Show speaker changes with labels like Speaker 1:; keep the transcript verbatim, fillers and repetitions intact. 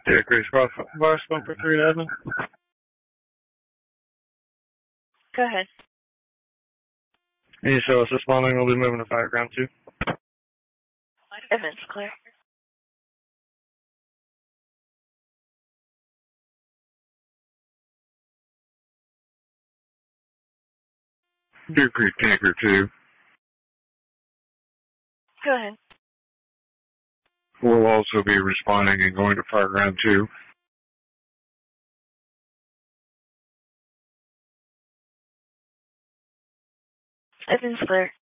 Speaker 1: Deer Creek Fire Smoke for three Evan.
Speaker 2: Go ahead.
Speaker 1: Any show us responding, we'll be moving to Fireground two.
Speaker 2: Evans, clear.
Speaker 1: Deer Creek Tanker two.
Speaker 2: Go ahead.
Speaker 1: We'll also be responding and going to Fireground two.
Speaker 2: Evans, clear.